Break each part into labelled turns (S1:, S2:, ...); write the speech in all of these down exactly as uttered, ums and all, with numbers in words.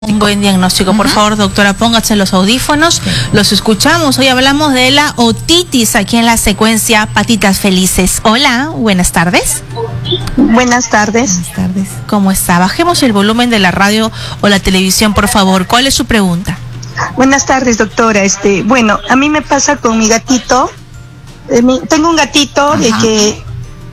S1: Un buen diagnóstico, por uh-huh. favor, doctora, póngase los audífonos, sí. Los escuchamos. Hoy hablamos de la otitis aquí en la secuencia Patitas Felices. Hola, buenas tardes.
S2: Buenas tardes.
S1: Buenas tardes. ¿Cómo está? Bajemos el volumen de la radio o la televisión, por favor. ¿Cuál es su pregunta?
S2: Buenas tardes, doctora. Este, bueno, a mí me pasa con mi gatito. Eh, mi, tengo un gatito Ajá. de que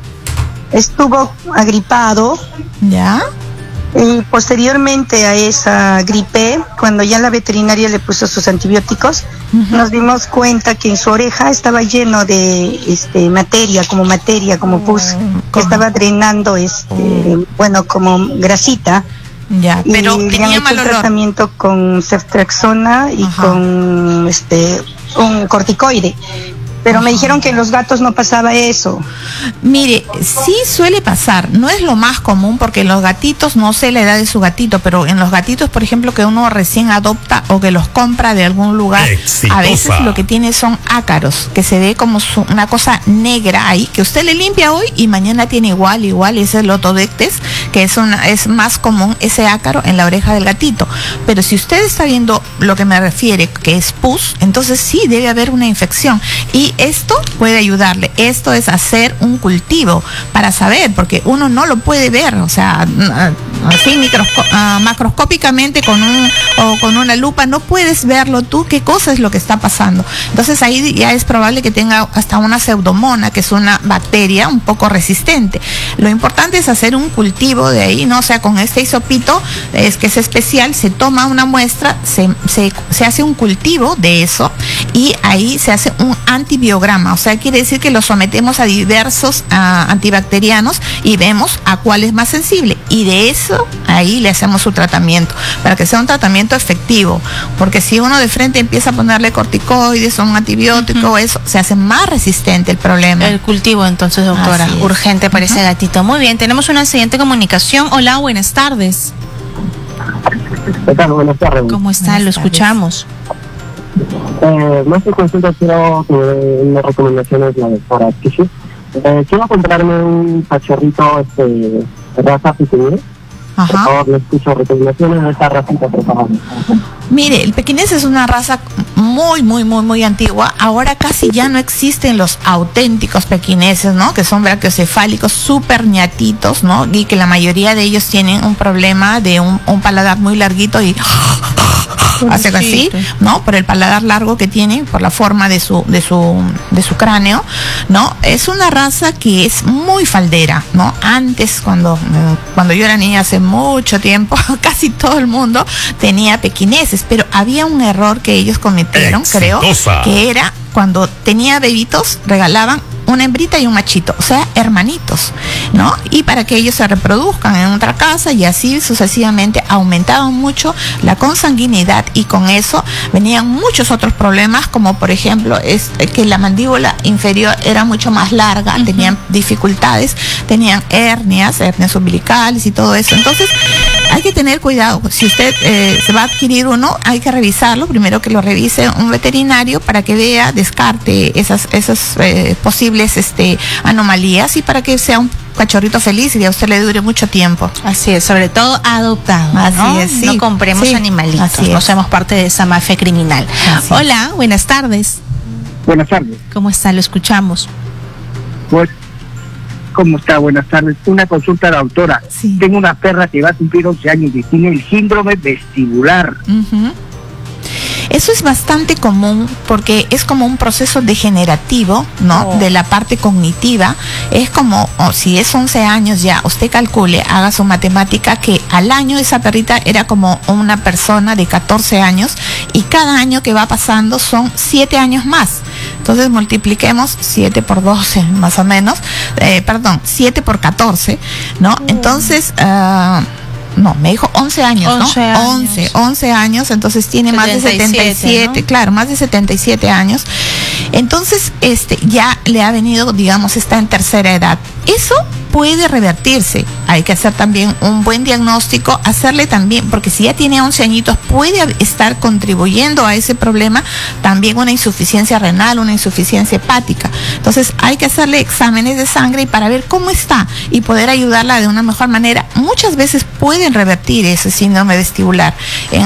S2: estuvo agripado.
S1: ¿Ya?
S2: Y posteriormente a esa gripe, cuando ya la veterinaria le puso sus antibióticos, uh-huh. nos dimos cuenta que en su oreja estaba lleno de este materia, como materia, como pus, uh-huh. que estaba drenando, este, uh-huh. bueno, como grasita.
S1: Ya, pero
S2: y
S1: tenía mal olor.
S2: Tratamiento con ceftriaxona y uh-huh. con este un corticoide. Pero me dijeron que en los gatos no pasaba eso.
S1: Mire, sí suele pasar, no es lo más común porque en los gatitos, no sé la edad de su gatito, pero en los gatitos, por ejemplo, que uno recién adopta o que los compra de algún lugar, Exitosa. A veces lo que tiene son ácaros, que se ve como su, una cosa negra ahí, que usted le limpia hoy y mañana tiene igual, igual, ese es el otodectes, que es, una, es más común ese ácaro en la oreja del gatito. Pero si usted está viendo lo que me refiere, que es pus, entonces sí debe haber una infección. Y esto puede ayudarle. Esto es hacer un cultivo para saber, porque uno no lo puede ver, o sea, así microsco- uh, macroscópicamente con un o con una lupa no puedes verlo tú qué cosa es lo que está pasando. Entonces ahí ya es probable que tenga hasta una pseudomona, que es una bacteria un poco resistente. Lo importante es hacer un cultivo de ahí, ¿no? O sea, con este hisopito, es que es especial, se toma una muestra, se, se, se hace un cultivo de eso y ahí se hace un antibiograma, o sea, quiere decir que lo sometemos a diversos uh, antibacterianos y vemos a cuál es más sensible, y de eso ahí le hacemos su tratamiento, para que sea un tratamiento efectivo, porque si uno de frente empieza a ponerle corticoides o un antibiótico, uh-huh. eso se hace más resistente el problema.
S3: El cultivo, entonces, doctora, urgente para uh-huh. ese gatito. Muy bien, tenemos una siguiente comunicación. Hola, buenas tardes.
S4: ¿Qué tal? Buenas tardes.
S3: ¿Cómo está? Buenas Lo tardes. Escuchamos.
S4: Eh, más que consulta, quiero que me recomendaciones la doctora Kishi. Eh, quiero comprarme un cachorrito este, de raza pequeñez. Por favor, le escucho recomendaciones de esta racita, por favor.
S1: Mire, el pequinés es una raza muy, muy, muy, muy antigua. Ahora casi ya no existen los auténticos pequineses, ¿no? Que son brachiocefálicos, súper ñatitos, ¿no? Y que la mayoría de ellos tienen un problema de un, un paladar muy larguito y hace así, ¿no? Por el paladar largo que tiene, por la forma de su, de su, de su cráneo, ¿no? Es una raza que es muy faldera, ¿no? Antes, cuando, cuando yo era niña, hace mucho tiempo, casi todo el mundo tenía pequineses, pero había un error que ellos cometieron, Exitosa. creo, que era cuando tenía bebitos, regalaban una hembrita y un machito, o sea, hermanitos, ¿no? Y para que ellos se reproduzcan en otra casa y así sucesivamente aumentaban mucho la consanguinidad y con eso venían muchos otros problemas, como por ejemplo es que la mandíbula inferior era mucho más larga, uh-huh. tenían dificultades, tenían hernias, hernias umbilicales y todo eso. Entonces hay que tener cuidado. Si usted eh, se va a adquirir uno, hay que revisarlo, primero que lo revise un veterinario para que vea, descarte esas, esas eh, posibles este, anomalías y para que sea un cachorrito feliz y a usted le dure mucho tiempo.
S3: Así es, sobre todo adoptado,
S1: Así
S3: ¿no?
S1: es, sí.
S3: No compremos
S1: sí.
S3: animalitos,
S1: Así
S3: no
S1: es.
S3: seamos parte de esa mafia criminal.
S1: Así
S3: Hola,
S1: es.
S3: buenas tardes.
S4: Buenas tardes.
S3: ¿Cómo está? Lo escuchamos.
S4: Pues, ¿cómo está? Buenas tardes. Una consulta, doctora.
S1: Sí.
S4: Tengo una perra que va a cumplir once años y tiene el síndrome vestibular.
S1: Uh-huh. Eso es bastante común porque es como un proceso degenerativo, ¿no? Oh. De la parte cognitiva. Es como, oh, si es once años ya, usted calcule, haga su matemática, que al año esa perrita era como una persona de catorce años y cada año que va pasando son siete años más. Entonces multipliquemos siete por doce, más o menos, eh, perdón, siete por catorce, ¿no? Mm. Entonces, uh, no, me dijo once años,
S3: once
S1: ¿no?
S3: años.
S1: once, once años, entonces tiene
S3: setenta y siete,
S1: más de setenta y siete, ¿no? Claro, más de setenta y siete años. Entonces, este, ya le ha venido, digamos, está en tercera edad. Eso puede revertirse. Hay que hacer también un buen diagnóstico, hacerle también, porque si ya tiene once añitos, puede estar contribuyendo a ese problema también una insuficiencia renal, una insuficiencia hepática. Entonces hay que hacerle exámenes de sangre y para ver cómo está y poder ayudarla de una mejor manera. Muchas veces pueden revertir ese síndrome vestibular. En